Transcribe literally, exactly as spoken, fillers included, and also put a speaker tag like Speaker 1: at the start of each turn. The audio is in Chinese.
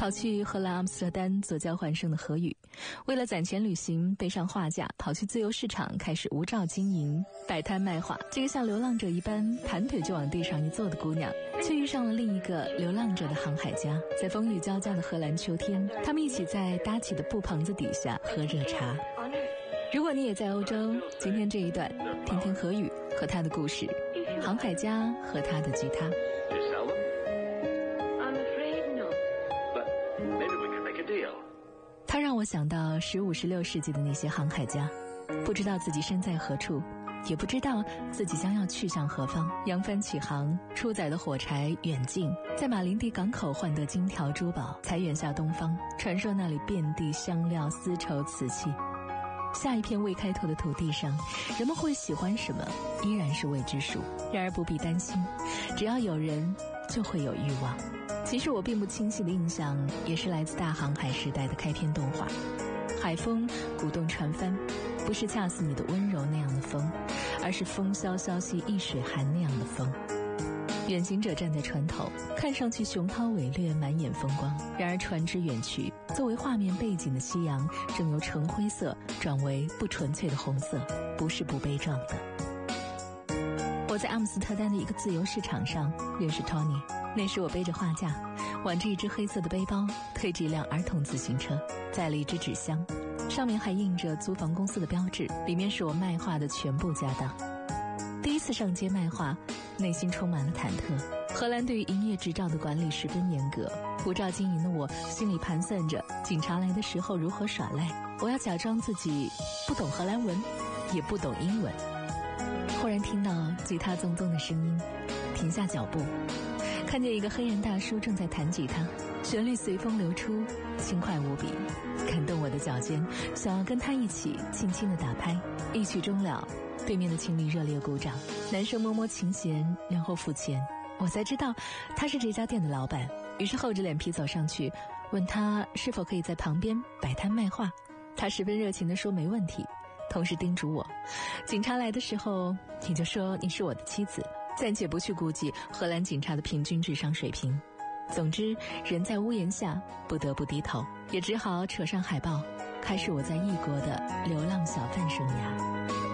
Speaker 1: 跑去荷兰阿姆斯特丹做交换生的何宇，为了攒钱旅行，背上画架，跑去自由市场开始无照经营，摆摊卖画。这个像流浪者一般盘腿就往地上一坐的姑娘，却遇上了另一个流浪者的航海家。在风雨交加的荷兰秋天，他们一起在搭起的布棚子底下喝热茶。如果你也在欧洲，今天这一段听听何宇和他的故事，航海家和他的吉他。他让我想到十五、十六世纪的那些航海家，不知道自己身在何处，也不知道自己将要去向何方。扬帆起航，出载的火柴远近，在马林蒂港口换得金条珠宝，才远下东方。传说那里遍地香料、丝绸、瓷器。下一片未开拓的土地上，人们会喜欢什么，依然是未知数。然而不必担心，只要有人，就会有欲望。其实我并不清晰的印象，也是来自大航海时代的开篇动画。海风鼓动船帆，不是恰似你的温柔那样的风，而是风萧萧兮易水寒那样的风。远行者站在船头，看上去雄韬伟略，满眼风光。然而船只远去，作为画面背景的夕阳正由橙灰色转为不纯粹的红色，不是不悲壮的。我在阿姆斯特丹的一个自由市场上认识 Tony， 那时我背着画架，挽着一只黑色的背包，推着一辆儿童自行车，载了一只纸箱，上面还印着租房公司的标志，里面是我卖画的全部家当。第一次上街卖画，内心充满了忐忑。荷兰对于营业执照的管理十分严格，无照经营的我心里盘算着警察来的时候如何耍赖。我要假装自己不懂荷兰文，也不懂英文。忽然听到吉他淙淙的声音，停下脚步，看见一个黑人大叔正在弹吉他，旋律随风流出，轻快无比，感动我的脚尖，想要跟他一起轻轻地打拍。一曲终了，对面的情侣热烈鼓掌，男生摸摸琴弦，然后付钱。我才知道他是这家店的老板，于是厚着脸皮走上去，问他是否可以在旁边摆摊卖画。他十分热情地说没问题，同时叮嘱我，警察来的时候你就说你是我的妻子。暂且不去估计荷兰警察的平均智商水平，总之人在屋檐下不得不低头，也只好扯上海报，开始我在异国的流浪小贩生涯。